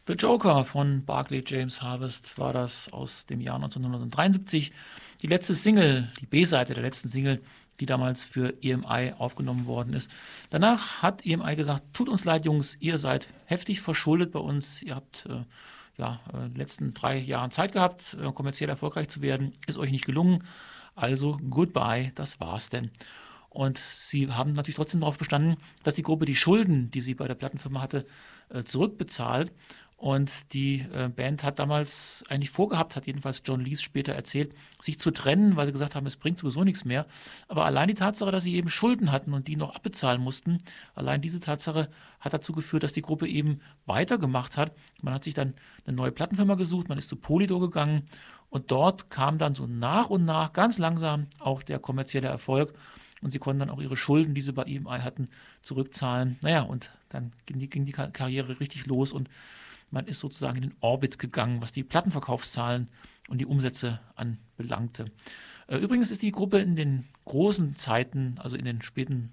The Joker von Barclay James Harvest war das aus dem Jahr 1973. Die letzte Single, die B-Seite der letzten Single, die damals für EMI aufgenommen worden ist. Danach hat EMI gesagt, tut uns leid, Jungs, ihr seid heftig verschuldet bei uns. Ihr habt in den letzten 3 Jahren Zeit gehabt, kommerziell erfolgreich zu werden. Ist euch nicht gelungen. Also goodbye, das war's denn. Und sie haben natürlich trotzdem darauf bestanden, dass die Gruppe die Schulden, die sie bei der Plattenfirma hatte, zurückbezahlt. Und die Band hat damals eigentlich vorgehabt, hat jedenfalls John Lees später erzählt, sich zu trennen, weil sie gesagt haben, es bringt sowieso nichts mehr. Aber allein die Tatsache, dass sie eben Schulden hatten und die noch abbezahlen mussten, allein diese Tatsache hat dazu geführt, dass die Gruppe eben weitergemacht hat. Man hat sich dann eine neue Plattenfirma gesucht, man ist zu Polydor gegangen und dort kam dann so nach und nach ganz langsam auch der kommerzielle Erfolg. Und sie konnten dann auch ihre Schulden, die sie bei EMI hatten, zurückzahlen. Naja, und dann ging die Karriere richtig los und man ist sozusagen in den Orbit gegangen, was die Plattenverkaufszahlen und die Umsätze anbelangte. Übrigens ist die Gruppe in den großen Zeiten, also in den späten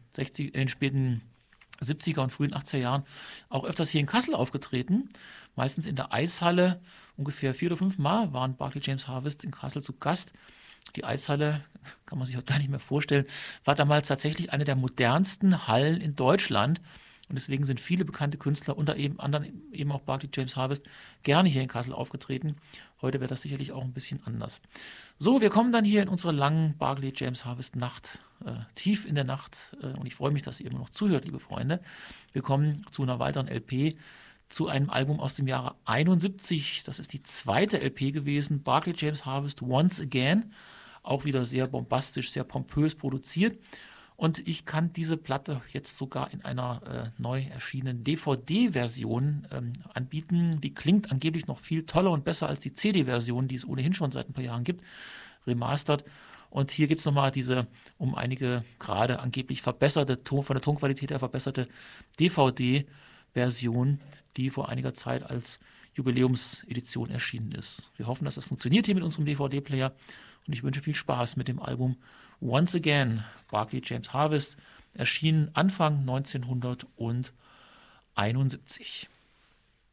70er und frühen 80er Jahren, auch öfters hier in Kassel aufgetreten. Meistens in der Eishalle. Ungefähr 4 oder 5 Mal waren Barclay James Harvest in Kassel zu Gast. Die Eishalle, kann man sich heute gar nicht mehr vorstellen, war damals tatsächlich eine der modernsten Hallen in Deutschland. Und deswegen sind viele bekannte Künstler, unter anderem eben auch Barclay James Harvest, gerne hier in Kassel aufgetreten. Heute wäre das sicherlich auch ein bisschen anders. So, wir kommen dann hier in unsere langen Barclay James Harvest Nacht, tief in der Nacht. Und ich freue mich, dass ihr immer noch zuhört, liebe Freunde. Wir kommen zu einer weiteren LP, zu einem Album aus dem Jahre 71. Das ist die zweite LP gewesen, Barclay James Harvest Once Again. Auch wieder sehr bombastisch, sehr pompös produziert. Und ich kann diese Platte jetzt sogar in einer neu erschienenen DVD-Version anbieten. Die klingt angeblich noch viel toller und besser als die CD-Version, die es ohnehin schon seit ein paar Jahren gibt, remastered. Und hier gibt es nochmal diese um einige Grade angeblich verbesserte, von der Tonqualität her verbesserte DVD-Version, die vor einiger Zeit als Jubiläumsedition erschienen ist. Wir hoffen, dass das funktioniert hier mit unserem DVD-Player. Und ich wünsche viel Spaß mit dem Album Once Again, Barclay James Harvest, erschien Anfang 1971.